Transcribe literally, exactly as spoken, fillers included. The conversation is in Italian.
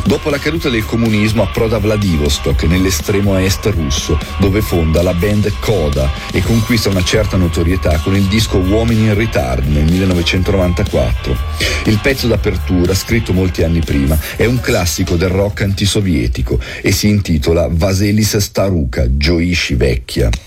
Dopo la caduta del comunismo approda a Vladivostok, nell'estremo est russo, dove fonda la band Coda e conquista una certa notorietà con il disco Uomini in ritardo nel millenovecentonovantaquattro. Il pezzo d'apertura, scritto molti anni prima, è un classico del rock antisovietico e si intitola Vaselis Staruka, gioisci vecchia.